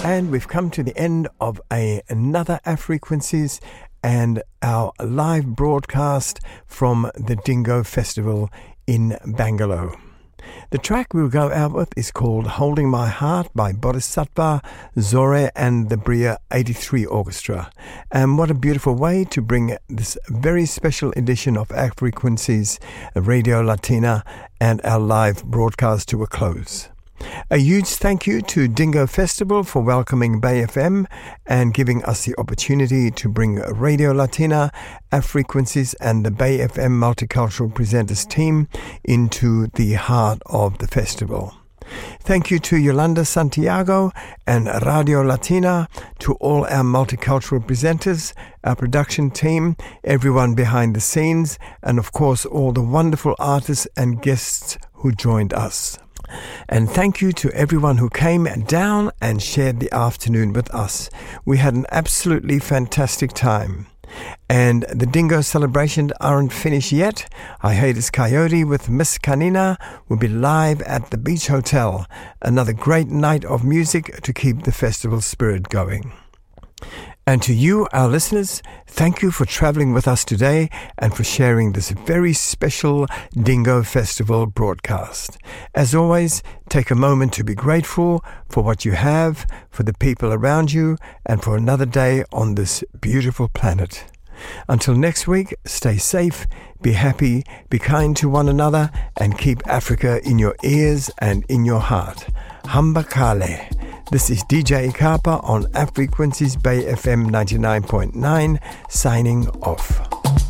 And we've come to the end of another Frequencies and our live broadcast from the Dingo Festival in Bangalore. The track we'll go out with is called Holding My Heart by Bodhisattva, Zore and the Bria 83 Orchestra. And what a beautiful way to bring this very special edition of Frequencies, Radio Latina, and our live broadcast to a close. A huge thank you to Dingo Festival for welcoming Bay FM and giving us the opportunity to bring Radio Latina, Frequencies and the Bay FM Multicultural Presenters team into the heart of the festival. Thank you to Yolanda Santiago and Radio Latina, to all our multicultural presenters, our production team, everyone behind the scenes, and of course all the wonderful artists and guests who joined us. And thank you to everyone who came down and shared the afternoon with us. We had an absolutely fantastic time. And the Dingo celebrations aren't finished yet. Hiatus Coyote with Miss Kanina will be live at the Beach Hotel. Another great night of music to keep the festival spirit going. And to you, our listeners, thank you for traveling with us today and for sharing this very special Dingo Festival broadcast. As always, take a moment to be grateful for what you have, for the people around you, and for another day on this beautiful planet. Until next week, stay safe, be happy, be kind to one another, and keep Africa in your ears and in your heart. Hamba Kale. This is DJ Ikapa on Frequencies Bay FM 99.9, signing off.